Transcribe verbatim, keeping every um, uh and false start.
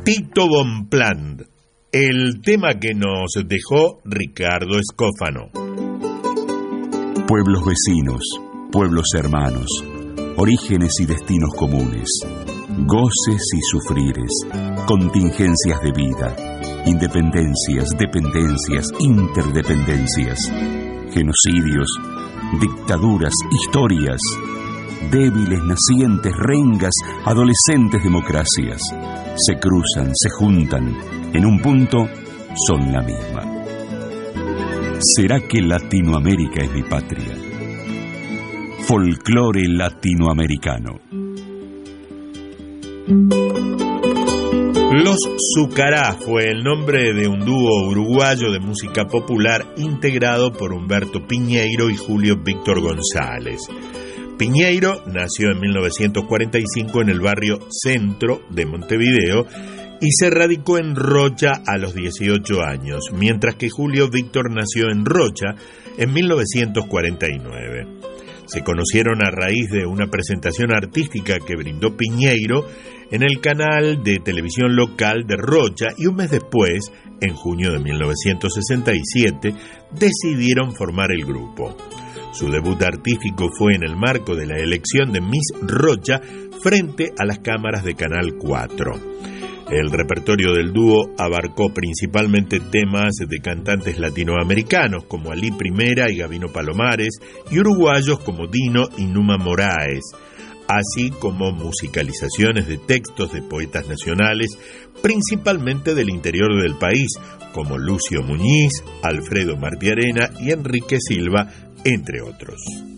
Tito Bonpland, el tema que nos dejó Ricardo Escófano. Pueblos vecinos, pueblos hermanos, orígenes y destinos comunes, goces y sufrires, contingencias de vida, independencias, dependencias, interdependencias, genocidios, dictaduras, historias, débiles, nacientes, rengas, adolescentes democracias, se cruzan, se juntan, en un punto son la misma. ¿Será que Latinoamérica es mi patria? Folclore latinoamericano. Los Zucará fue el nombre de un dúo uruguayo de música popular integrado por Humberto Piñeiro y Julio Víctor González. Piñeiro nació en mil novecientos cuarenta y cinco en el barrio Centro de Montevideo y se radicó en Rocha a los dieciocho años, mientras que Julio Víctor nació en Rocha en mil novecientos cuarenta y nueve. Se conocieron a raíz de una presentación artística que brindó Piñeiro en el canal de televisión local de Rocha y un mes después, en junio de mil novecientos sesenta y siete, decidieron formar el grupo. Su debut artístico fue en el marco de la elección de Miss Rocha frente a las cámaras de Canal cuatro. El repertorio del dúo abarcó principalmente temas de cantantes latinoamericanos como Alí Primera y Gabino Palomares y uruguayos como Dino y Numa Moraes, así como musicalizaciones de textos de poetas nacionales, principalmente del interior del país, como Lucio Muñiz, Alfredo Martiarena y Enrique Silva, entre otros.